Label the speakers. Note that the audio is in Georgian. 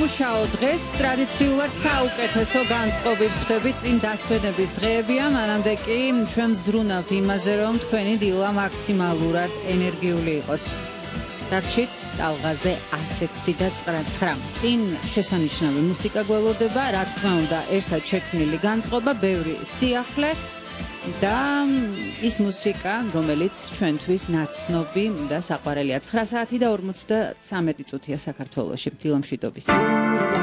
Speaker 1: სამუშაო დღეს ტრადიციულად საუკეთესო განწყობით ვხვდებით წინ დასვენების დღეებია, მანამდე კი ჩვენ ვზრუნავთ იმაზე, რომ თქვენი დილა მაქსიმალურად ენერგიული იყოს. დარჩით ტალღაზე 106 და 99. წინ შესანიშნავი მუსიკა გველოდება, რა თქმა უნდა, ერთად შექმნილი განწყობა, ბევრი სიახლე და ის მუსიკა, რომელიც ჩვენთვის ნაცნობი და საყვარელია. 9 საათი და 53 წუთია საქართველოში. დილამშვიდობის.